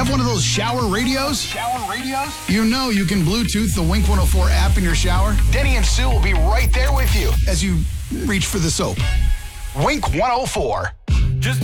Have one of those shower radios? Shower radios? You know you can Bluetooth the Wink 104 app in your shower Denny and Sue will be right there with you as you reach for the soap. Wink 104.